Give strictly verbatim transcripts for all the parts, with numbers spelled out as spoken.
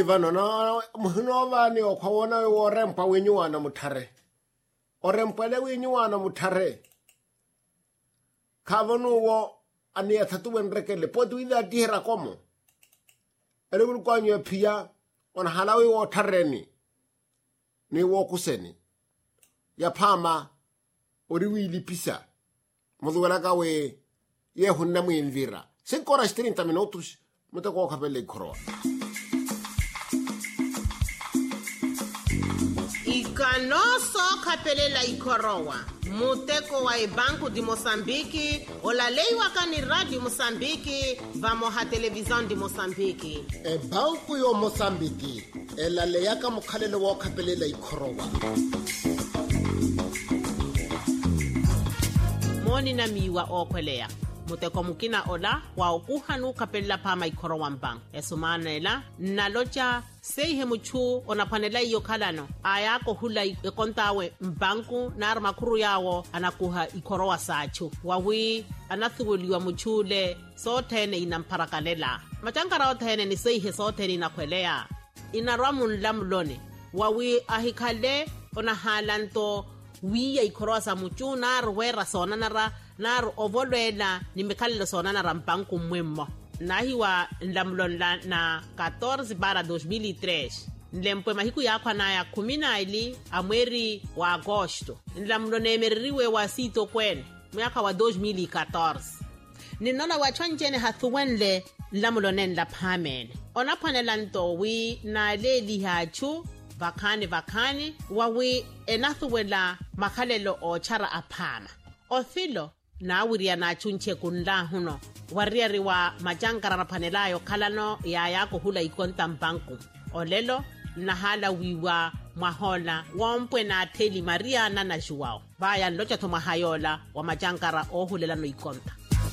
vano na muhino vani o khawona o rempa wenyuana muthare o rempa le wenyuana muthare khavonu wo ani athatu wenrekele potu ida tihera komo ele ulkwanyo pia on halawi wo thareni ni wo kuseni ya phama ori wili pisa modugala ka we ye hunna mu invira cinco horas treinta minutos mutako khapele khoro Ikanoso kapelela ikorowa muteko wa Banco de Moçambique olaleiwa kani Radio Moçambique vamo ha televisão de Moçambique e Banco yo Moçambique elaleya ka mokhalelo wa kapelela ikorowa moni na miwa okwelea muteko mukina ola wa okuhanu kapella pama ikorowa mbang esumanela nalocha seihe muchu onapanela iyo kalano ayako hula ikontawe mbanku na armakuru yawo anakuha ikorowa sachu wawi anathuguliwa muchule sotene inamparakanela machangara otene ni seihe sotene inakwelea inaramun lamlone wawi ahikale onahalanto wiya ikorowa sa muchu nar wera sonanara nar ovolwela nimekhalelo sonanara mbanku mwemmo nahiwa ndamlon la na catorze para dois mil e três nlempwe mahiku yakwa na ya kumi na ili amweri wa agosto ndamlon emeririwe wa sito kwene mwaka wa dois mil e quatorze ninona wachonjene hathuwenle ndamlonen la phamene onapanela ntowi na leli hachu vakhani vakhani wawi enathuwela makhalelo o chara aphama othilo na awiriya na chunche kunla huno warriari wa majankara raphanelayo khalano ya yako hula ikonta mbanku olelo nahala wiwa mwahola wompwe na atheli Maria na Joao vaya nlocha thoma hayola wa majankara ohulelano ikonta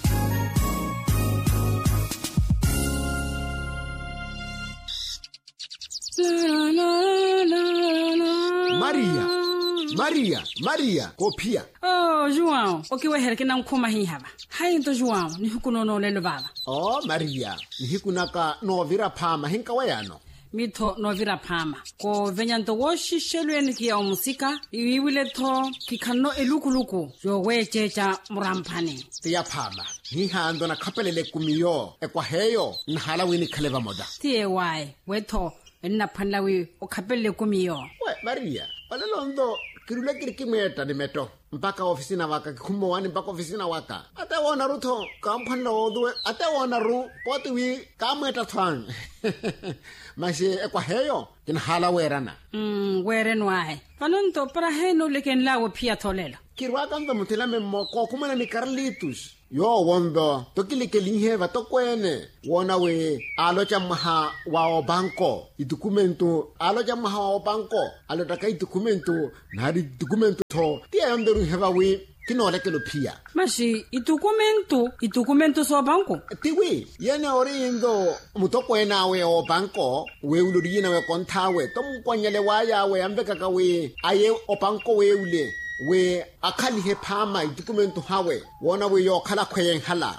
Maria Maria Maria kopia oh João okiwe herke na nkhoma hi hava hai nto João ni hukunono lelo baba oh Maria ni hikunaka no vira phama hinka wayano mitho no vira phama ko venyanto wo shishelweni ki ya musika iwiwile tho kikhano elukuluku yo wechecha muramphane ya phama hi hando na khapelele kumiyo ekwa heyo nhala wini khaleva moda tie wai wetho enna phanlawi o khapelele kumiyo we Maria balalondo kirule kirikimeta ni meto mpaka ofisina waka khumo wani mpaka ofisina waka ata wona rutho kamphanla odwe ata wona ru potwi kameta thwang mase ekwa heyo kinhala werana mm werenwae fanonto para heno leken lawo phia tholela kirwa kanta muthela memmo ko kumana ni Carlitos yo wondo tokilike linheva tokwene wona we alocha maha wa banko idokumento alocha maha wa banko alotaka idokumento nari dokumento tho tia yonderu heva we kinole kelo phia mashi idokumento idokumento so banko tiwi yena ori indo mutokwena we o banko we ulurina we konthawe tomkwanyele waya we ambeka ka we aye o banko we ule we akhali he phama idokumento hawe wona we yo khala khweng hala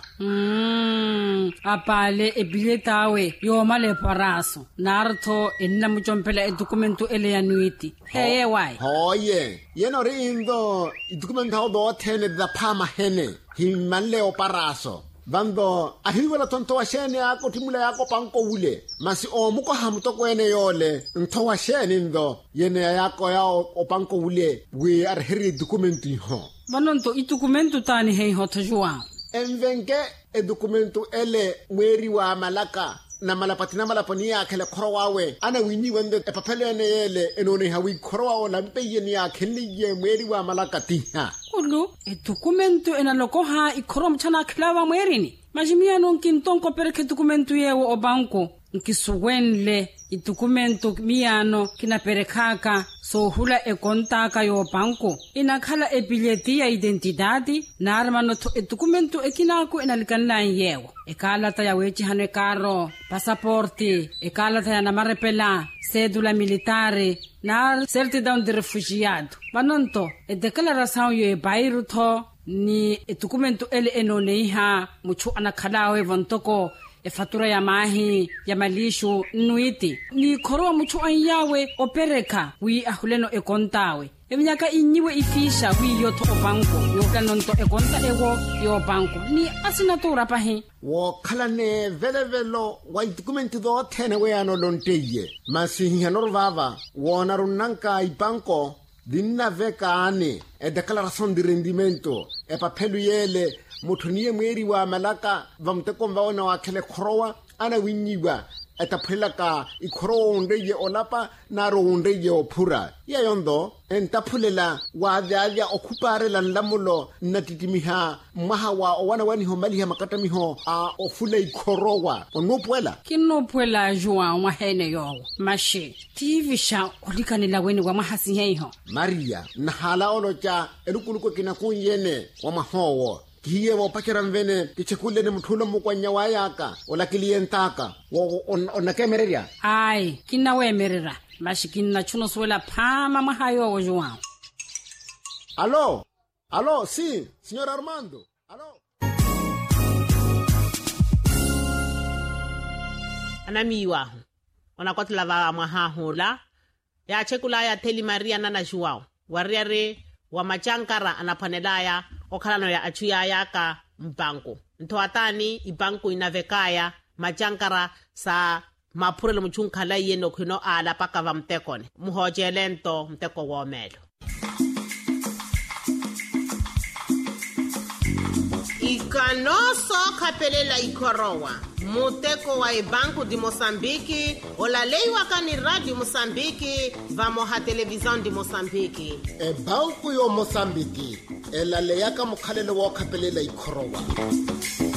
mm apale ebiletawe yo male paraso nartho enna muchompela idokumento ele yanuiti heye wai hoye yena ri indo idokumento ho do thene da phama hene himalle o paraso bando ahiwela tonto wa shene yako timula yako panko ule masi o muko hamuto kwene yole ntho wa shene ndo yene yako ya o panko ule we are heri dokumenti ho banonto idokumento tani hei hotho João envenke e dokumento ele mweri wa malaka na malapati na malapani ya khele khorowawe ana wini wende e papele ne yele enone hawi khorowawo lampe yeni ya kheliye mweri wa malaka tiha ulu e dokumento enalokoha ikhorom chana khlawa mwerini majimia non kintonko perke dokumento yewo o banko nkisuwenle idokumento miano kinaperekhaka so hula e kontaka yo banko inakhala e bileti ya identidade na armano e dokumento e kinako enalikanla yewo e kalata ya wechi hane karo passaporte e kalata ya namarepela cédula militare na certidão de refugiado banonto e declaração yo e bairu tho ni e dokumento ele enoneiha muchu anakhalawe vontoko e fatura ya mahi ya malisho nuiti ni khorowa mucho an yawe opereka wi ahuleno e kontawe eminyaka inyiwe ifisha wi yotho o banko yo kanonto e konta ego yo banko ni asinatura pahi wo khalane velevelo wa dokumenti do thene we ano lonteye masihi anorvava wona runanka i banko dinna vekane e declaración de rendimento e papelu yele motho nie mweri wa malaka va mtekomva ona wa khele khorowa ana winyiwa etaphelaka ikhoro ndeye olapa naro ndeye ophura ya yondo entaphulela wa dya okhupare la lamulo natitimiha mahawa owana wani ho maliha makatamiho a ofula ikhorowa onopwela kinopwela jwa wa hene yo mashi tv sha kulikanela weni wa mahasi heiho maria nahala olocha elukuluko kinakunyene wa mahowo kiye wo pakera mvene kichekule ne mthulo mokwanya wa yaka ola klientaka wo onakemereria ai kinawe merera mashi kinna chuno swela phama mahayo wo jwa aló aló sí señor Armando aló anamiwa ona kotla va mahahula ya chekula ya Teli Maria nana juwao wariare wa machankara anapanelaya okhalano ya achuya yaka mbanko nthoatani ibanko inavekaya machankara sa maphurelo muchunkhala yeno khino ala pakava mtekone muhojelento mteko womelo ikanoso khapelela ikhorowa muteko wa ibanku di Mosambiki olaleiwa kani radio Mosambiki vamo ha television di Mosambiki e banku yo Mosambiki elale yaka mukhalelo wo khapelela ikhorowa